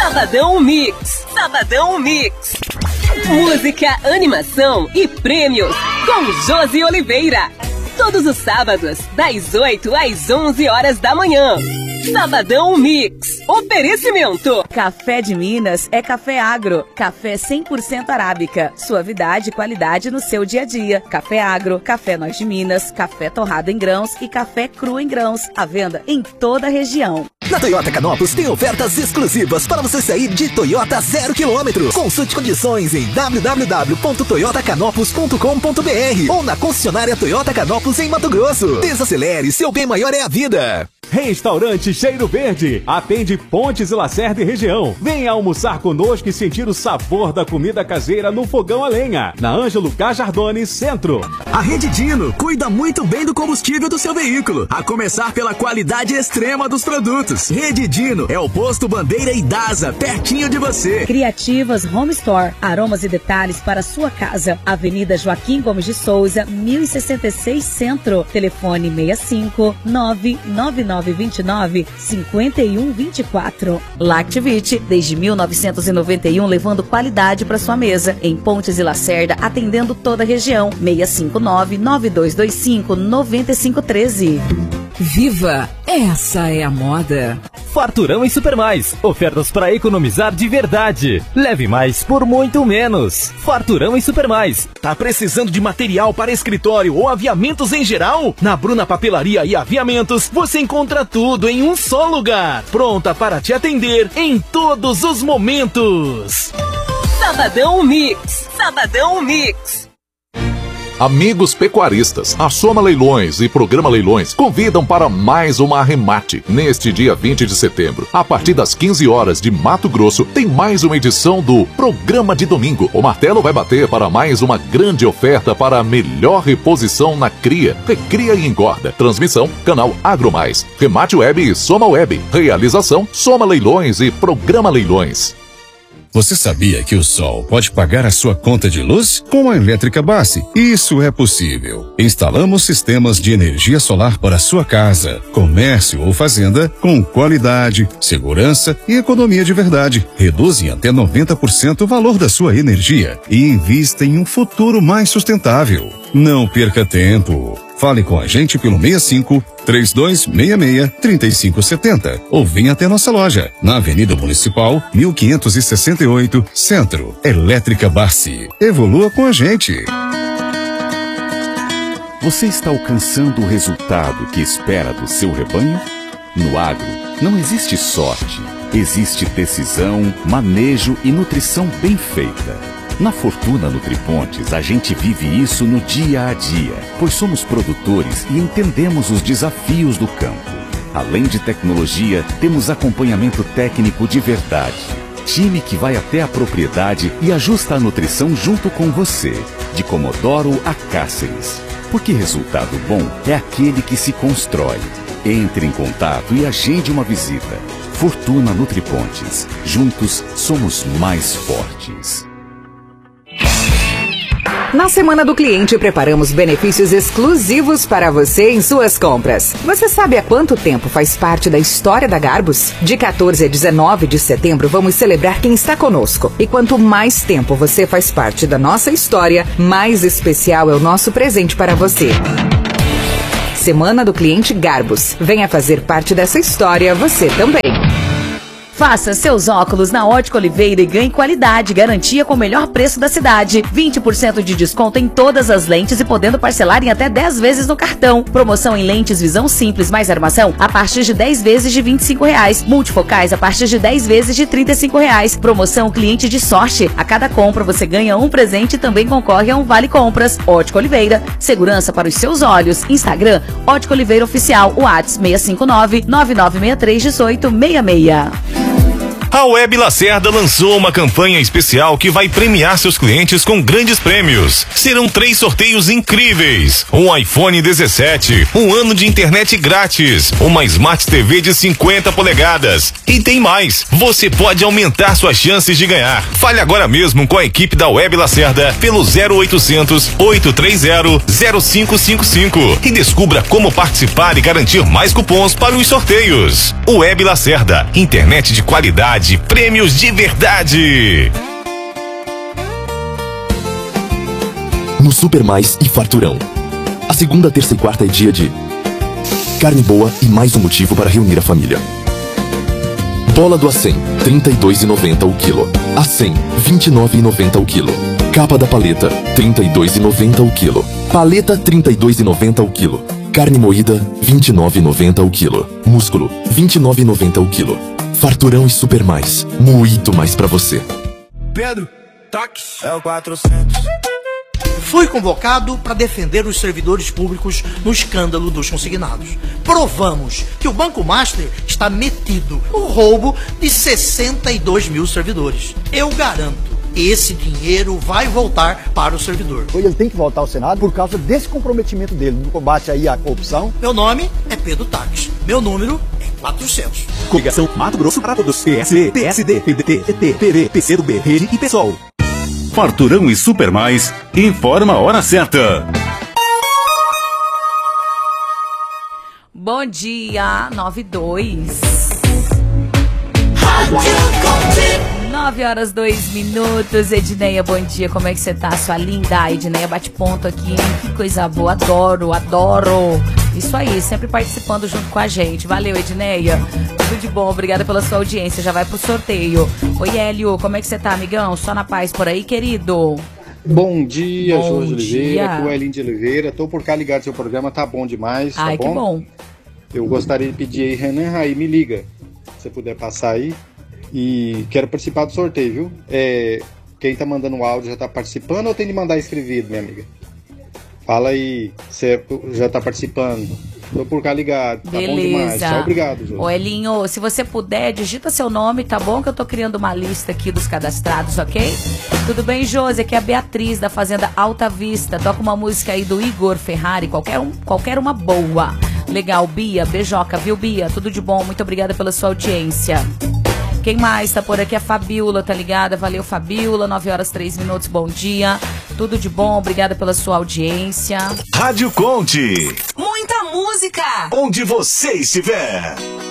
Sabadão Mix. Sabadão Mix. Música, animação e prêmios com Josi Oliveira. Todos os sábados, das 8 às 11 horas da manhã. Sabadão Mix. Oferecimento. Café de Minas é Café Agro. Café 100% arábica. Suavidade e qualidade no seu dia a dia. Café Agro, Café Nós de Minas, Café torrado em grãos e Café cru em grãos. À venda em toda a região. Na Toyota Canópolis tem ofertas exclusivas para você sair de Toyota 0 km. Consulte condições em www.toyotacanópolis.com.br ou na concessionária Toyota Canópolis em Mato Grosso. Desacelere, seu bem maior é a vida. Restaurante Cheiro Verde. Atende Pontes e Lacerda e região. Venha almoçar conosco e sentir o sabor da comida caseira no fogão a lenha. Na Ângelo Cajardone, Centro. A Rede Dino cuida muito bem do combustível do seu veículo, a começar pela qualidade extrema dos produtos. Rede Dino é o posto Bandeira e Dasa, pertinho de você. Criativas Home Store. Aromas e detalhes para sua casa. Avenida Joaquim Gomes de Souza, 1066 Centro. Telefone 65 99929 5124. Lactivite, desde 1991, levando qualidade para sua mesa. Em Pontes e Lacerda, atendendo toda a região. 659-9225-9513. Viva! Essa é a moda. Farturão e Supermais. Ofertas para economizar de verdade. Leve mais por muito menos. Farturão e Supermais. Tá precisando de material para escritório ou aviamentos em geral? Na Bruna Papelaria e Aviamentos você encontra tudo em um só lugar. Pronta para te atender em todos os momentos. Sabadão Mix. Sabadão Mix. Amigos pecuaristas, a Soma Leilões e Programa Leilões convidam para mais uma arremate. Neste dia 20 de setembro, a partir das 15 horas de Mato Grosso, tem mais uma edição do Programa de Domingo. O martelo vai bater para mais uma grande oferta para a melhor reposição na cria, recria e engorda. Transmissão, canal AgroMais. Remate Web e Soma Web. Realização, Soma Leilões e Programa Leilões. Você sabia que o sol pode pagar a sua conta de luz? Com a Elétrica Bassi, isso é possível. Instalamos sistemas de energia solar para sua casa, comércio ou fazenda com qualidade, segurança e economia de verdade. Reduzem até 90% o valor da sua energia e invista em um futuro mais sustentável. Não perca tempo. Fale com a gente pelo 65-3266-3570 ou venha até nossa loja, na Avenida Municipal, 1568, Centro. Elétrica Bassi. Evolua com a gente. Você está alcançando o resultado que espera do seu rebanho? No agro, não existe sorte. Existe decisão, manejo e nutrição bem feita. Na Fortuna Nutripontes, a gente vive isso no dia a dia, pois somos produtores e entendemos os desafios do campo. Além de tecnologia, temos acompanhamento técnico de verdade. Time que vai até a propriedade e ajusta a nutrição junto com você, de Comodoro a Cáceres. Porque resultado bom é aquele que se constrói. Entre em contato e agende uma visita. Fortuna Nutripontes. Juntos somos mais fortes. Na Semana do Cliente, preparamos benefícios exclusivos para você em suas compras. Você sabe há quanto tempo faz parte da história da Garbus? De 14 a 19 de setembro, vamos celebrar quem está conosco. E quanto mais tempo você faz parte da nossa história, mais especial é o nosso presente para você. Semana do Cliente Garbus. Venha fazer parte dessa história você também. Faça seus óculos na Ótica Oliveira e ganhe qualidade, garantia com o melhor preço da cidade. 20% de desconto em todas as lentes e podendo parcelar em até 10 vezes no cartão. Promoção em lentes visão simples mais armação a partir de 10 vezes de R$25. Multifocais a partir de 10 vezes de R$35. Promoção cliente de sorte. A cada compra você ganha um presente e também concorre a um vale compras. Ótica Oliveira, segurança para os seus olhos. Instagram, Ótica Oliveira Oficial, WhatsApp 659-9963-1866. A Web Lacerda lançou uma campanha especial que vai premiar seus clientes com grandes prêmios. Serão 3 sorteios incríveis: um iPhone 17, um ano de internet grátis, uma Smart TV de 50 polegadas. E tem mais, você pode aumentar suas chances de ganhar. Fale agora mesmo com a equipe da Web Lacerda pelo 0800 830 0555 e descubra como participar e garantir mais cupons para os sorteios. Web Lacerda, internet de qualidade qualidade, prêmios de verdade. No Super Mais e Farturão. A segunda, terça e quarta é dia de carne boa e mais um motivo para reunir a família. Bola do A100, R$ 32,90 o quilo. A100, R$ 29,90 o quilo. Capa da paleta, R$ 32,90 o quilo. Paleta, R$ 32,90 o quilo. Carne moída, R$ 29,90 o quilo. Músculo, R$ 29,90 o quilo. Farturão e Super Mais. Muito mais pra você. Pedro, táxi. É o 400. Fui convocado para defender os servidores públicos no escândalo dos consignados. Provamos que o Banco Master está metido no roubo de 62 mil servidores. Eu garanto, esse dinheiro vai voltar para o servidor. Ele tem que voltar ao Senado por causa desse comprometimento dele no combate aí à corrupção. Meu nome é Pedro Taques. Meu número é 400. Coligação Mato Grosso para todos. PSD, PSD, PDT, PT, PV, PCdoB, Rede e PSOL. Farturão e Super Mais, informa a hora certa. Bom dia, 9:02. 9h02. Edneia, bom dia, como é que você tá, sua linda? Edneia bate ponto aqui, que coisa boa, adoro. Isso aí, sempre participando junto com a gente. Valeu, Edneia. Tudo de bom, obrigada pela sua audiência. Já vai pro sorteio. Oi, Hélio, como é que você tá, amigão? Só na paz por aí, querido? Bom dia, Jorge Oliveira, aqui é o Elinho de Oliveira. Tô por cá ligado no seu programa, tá bom demais. Ai, tá bom? Que bom. Eu gostaria de pedir aí, Renan Raí, me liga. Se você puder passar aí. E quero participar do sorteio, viu? Quem tá mandando o áudio já tá participando ou tem de mandar escrevido, minha amiga? Fala aí, você já tá participando. Tô por cá ligado, tá beleza. Bom demais. Tchau, obrigado, Jô. Ô, Elinho, se você puder, digita seu nome, tá bom? Que eu tô criando uma lista aqui dos cadastrados, ok? Tudo bem, Josi? Aqui é a Beatriz, da Fazenda Alta Vista. Toca uma música aí do Igor Ferrari, qualquer uma boa. Legal, Bia, beijoca, viu, Bia? Tudo de bom, muito obrigada pela sua audiência. Quem mais tá por aqui? A Fabiola, tá ligada? Valeu, Fabiola, 9h03, bom dia. Tudo de bom, obrigada pela sua audiência. Rádio Conte. Muita música. Onde você estiver.